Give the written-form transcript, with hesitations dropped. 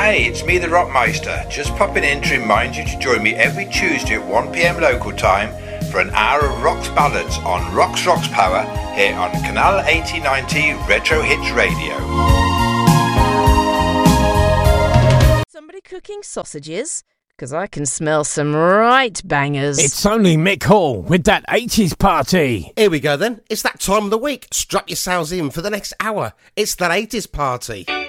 Hey, it's me, the Rockmeister, just popping in to remind you to join me every Tuesday at 1 p.m. local time for an hour of Rocks ballads on Rocks Power here on Canal 8090 Retro Hits Radio. Somebody cooking sausages? Because I can smell some right bangers. It's only Mick Hall with that 80s party. Here we go then. It's that time of the week. Strap yourselves in for the next hour. It's that 80s party.